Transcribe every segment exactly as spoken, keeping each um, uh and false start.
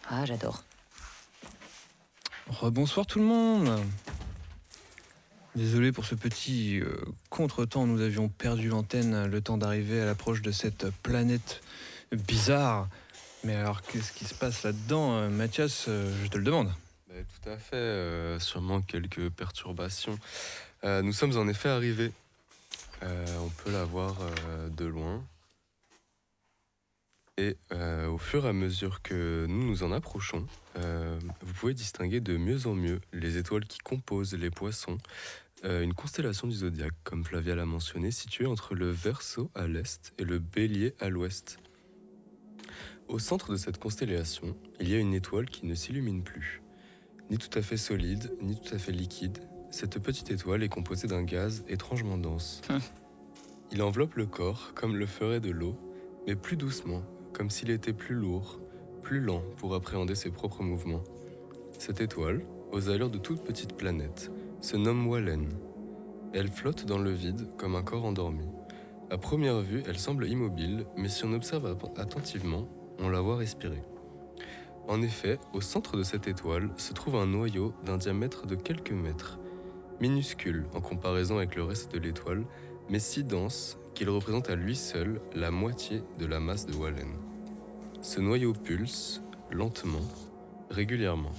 Ah, j'adore. Rebonsoir tout le monde. Désolé pour ce petit euh, contretemps, nous avions perdu l'antenne le temps d'arriver à l'approche de cette planète bizarre. Mais alors qu'est-ce qui se passe là-dedans, euh, Mathias, euh, je te le demande. Bah, tout à fait, euh, sûrement quelques perturbations. Euh, nous sommes en effet arrivés. Euh, on peut la voir euh, de loin. Et euh, au fur et à mesure que nous nous en approchons, euh, vous pouvez distinguer de mieux en mieux les étoiles qui composent les poissons. Euh, une constellation du zodiaque, comme Flavia l'a mentionné, située entre le Verseau à l'est et le Bélier à l'ouest. Au centre de cette constellation, il y a une étoile qui ne s'illumine plus. Ni tout à fait solide, ni tout à fait liquide, cette petite étoile est composée d'un gaz étrangement dense. Il enveloppe le corps comme le ferait de l'eau, mais plus doucement, comme s'il était plus lourd, plus lent pour appréhender ses propres mouvements. Cette étoile, aux allures de toute petite planète, se nomme Wallen. Elle flotte dans le vide comme un corps endormi. À première vue, elle semble immobile, mais si on observe attentivement, on la voit respirer. En effet, au centre de cette étoile se trouve un noyau d'un diamètre de quelques mètres, minuscule en comparaison avec le reste de l'étoile, mais si dense qu'il représente à lui seul la moitié de la masse de Wallen. Ce noyau pulse, lentement, régulièrement.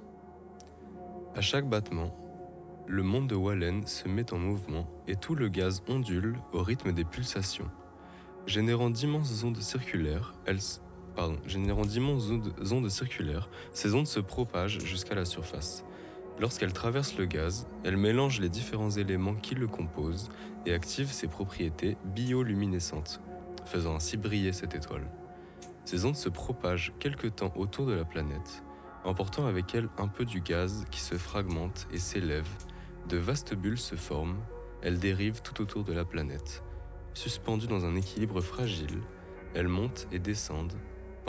À chaque battement, le monde de Wallen se met en mouvement et tout le gaz ondule au rythme des pulsations. Générant d'immenses ondes circulaires, elles Pardon, générant d'immenses ondes, ondes circulaires, ces ondes se propagent jusqu'à la surface. Lorsqu'elles traversent le gaz, elles mélangent les différents éléments qui le composent et activent ses propriétés bioluminescentes, faisant ainsi briller cette étoile. Ces ondes se propagent quelque temps autour de la planète, emportant avec elles un peu du gaz qui se fragmente et s'élève. De vastes bulles se forment, elles dérivent tout autour de la planète. Suspendues dans un équilibre fragile, elles montent et descendent,